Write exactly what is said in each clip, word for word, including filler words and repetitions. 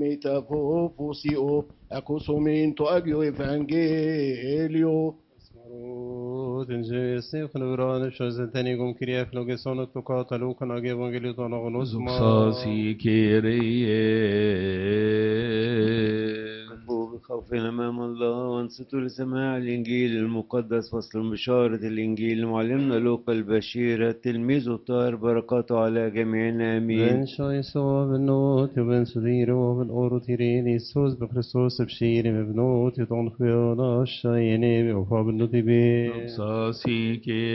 metapopusio, acusumento agio evangelio. تنجي خنوران شوزتني قوم كرياف لو جسون التقاط لوكا نجي وانجلي طنغنوس ما زقصاصي كيريه وقفوا بخوف أمام الله وانصتوا لسماع الإنجيل المقدس. فصل بشارة الإنجيل معلمنا لوقا البشير التلميذ الطاهر بركاته على جميعنا آمين. بن شايسو بالنوت وبن سديرو بالأورو تيرين يسوس بخريستوس بشيري ببنوت يطون خيانا الشايني بوفا بالنوتي بي زقصاصي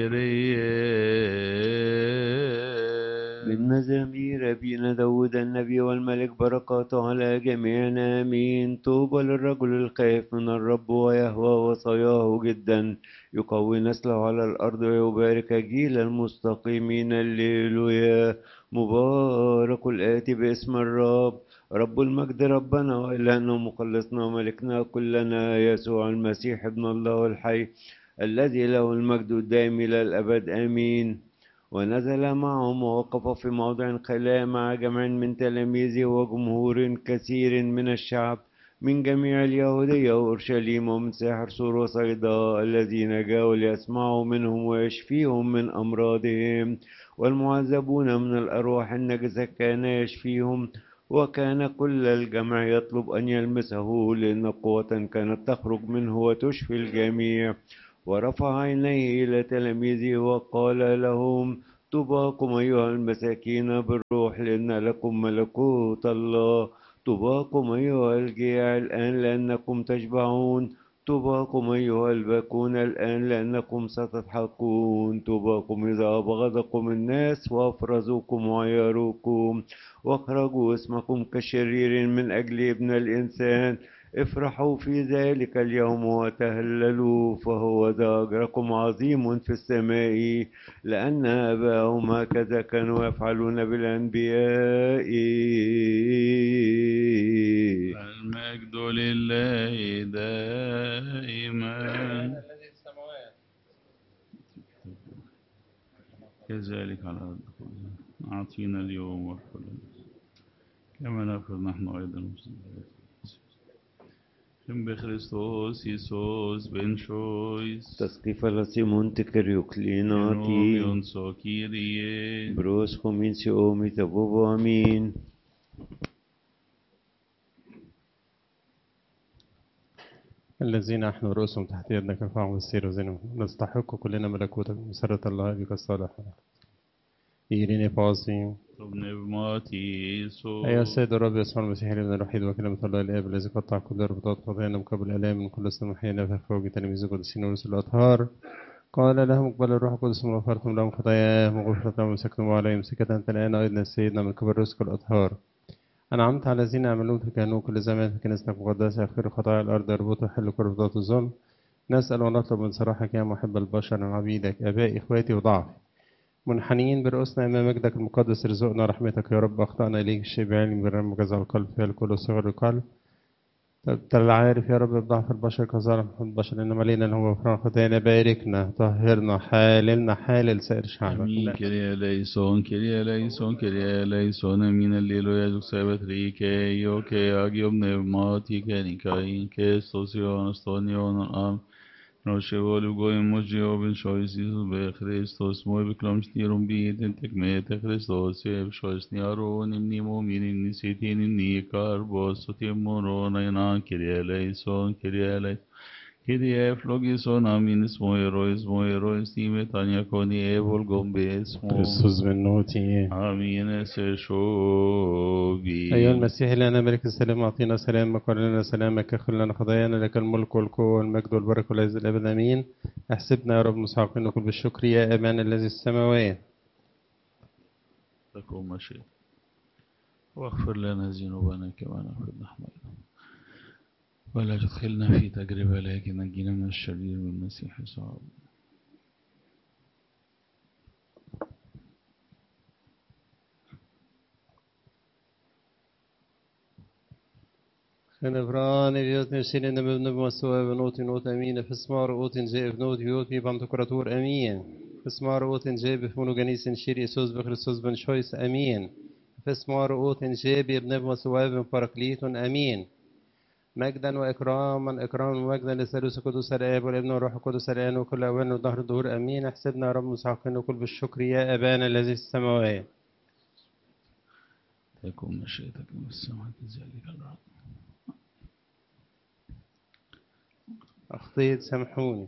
كيريه من مزامير أبينا داود النبي والملك بركاته على جميعنا آمين. طوبى للرجل الخائف من الرب ويهوى وصاياه جدا، يقوي نسله على الأرض ويبارك جيل المستقيمين. الليلويا. مبارك الآتي باسم الرب، رب المجد ربنا وإلهنا ومخلصنا وملكنا كلنا يسوع المسيح ابن الله الحي الذي له المجد الدائم إلى الأبد آمين. ونزل معهم ووقف في موضع خلاء مع جمع من تلاميذه وجمهور كثير من الشعب من جميع اليهودية وأورشليم ومن ساحر سور وصيدا الذين جاءوا ليسمعوا منهم ويشفيهم من أمراضهم. والمعذبون من الأرواح النجسة كان يشفيهم. وكان كل الجمع يطلب أن يلمسه لأن قوة كانت تخرج منه وتشفي الجميع. ورفع عينيه إلى تلاميذه وقال لهم: طوباكم أيها المساكين بالروح لأن لكم ملكوت الله. طوباكم أيها الجياع الآن لأنكم تشبعون. طوباكم أيها الباكون الآن لأنكم ستضحكون. طوباكم إذا أبغضكم الناس وأفرزوكم وعيروكم واخرجوا اسمكم كشرير من أجل ابن الإنسان. افرحوا في ذلك اليوم وتهللوا، فهو ذا أجركم عظيم في السماء، لأن آباءهم هكذا كانوا يفعلون بالأنبياء. المجد لله دائما كذلك على الأرض كلها. أعطينا اليوم وكلنا كما نغفر نحن أيضا المسلمين. بخريستوس يسوس بن شويس تسقيف لسيمون تكريوكليناتي نوبيون سوكيريه بروس خومين سيومي تبوبو أمين. الذين احنا رؤوسهم تحت يدك ارفعهم السير وزنهم نستحق كلنا ملكوتك مسرة الله بك الصالح. إيريني فاصي ابن بماتي سو أيها السيد الرب يسوع المسيح الابن الوحيد وكلمة الله الآب الذي قطع كل ربطات خطايانا مقابل الآلام من كل سنة حين في فوق تلاميذ القديسين ورسل الأطهار. قال لهم اقبل الروح القدس وغفرتم لهم خطاياهم وغفرت لهم ومسكتم عليهم مسكة أنت الآن أيضا سيدنا من كبر رزق الأطهار. أنعمت على الذين يعملون في كهنوم كل زمان في كنيستك المقدسة يغفر خطايا الأرض يربطوا حل كل ربطات الظلم. نسأل ونطلب من صراحك يا محب البشر وعبيدك آبائي إخواتي وضعفي منحنيين برؤوسنا أمام مجدك المقدس ارزقنا رحمتك يا رب. أخطأنا إليك الشيء بعلم بالرم جزع القلب فيها الكل صغر القلب. أنت العارف يا رب بضعف البشر كظالم البشر إنما لينا اللي هو غفران خطايانا. باركنا طهرنا حاللنا حالل سائر شعبك. امين. كريا ليسون كريا ليسون كريا ليسون امين. الليلويا جوكسابت ريكي يوكي اجيوم نبماتي كانيكاين كيستوسيون استونيون ام نوشيولو goyim mojio ben shoyis Jesus be Christos moy beklom shtirum biten tekmete Christos ev shoyis ni aron ni mu'minin ni sitin ni karbos sotimon ayna kiryeleison kiryele kirye flogison amin ismo erois mo erois time tanya koni evol gombes mo كريستوس بالنوتي. amin se shobi. أيها المسيح لنا ملك السلام أعطينا سلامك ولنا سلامك اغفر لنا خطايانا لك الملك والقوة والمجد والبركة والعز الأبد آمين. احسبنا يا رب مستحقين نقول بالشكر يا أبانا الذي السماوات. تكون مشيئة واغفر لنا ذنوبنا كما نغفر نحن أيضا ولا تدخلنا في تجربة لكن نجينا من الشرير من المسيح يسوع. خنفران بيوت نسين إن ابن بمسوى بنوت نوت أمين في اسمار أوت جاء بنوت بيوت في بنتكراتور أمين في اسمار أوت جاء بفونو جنيس شير يسوس بخريستوس بن شويس أمين فاسمار أوت جيبي ابن مسواب باراكليت أمين. مجدا وإكراما إكراما ومجدا للثالوث القدوس الآب والابن والروح القدس الآن وكل أوان وظهر الدهور أمين. احسبنا يا رب مستحقين وكل بالشكر يا أبانا الذي في السماوات. تكن مشيئتك في السماء كذلك على الأرض. أخطيت سامحوني.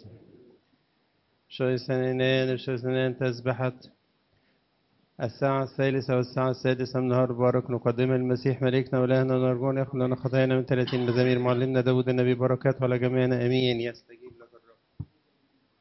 شوي سنين وشوي سنين تسبحت الساعة الثالثة والساعة السادسة من نهار بارك نقدم المسيح ملكنا وإلهنا ونرجون يغفر لنا خطايانا من ثلاثين مزامير معلمنا داود النبي بركاته على جميعنا آمين. يستجيب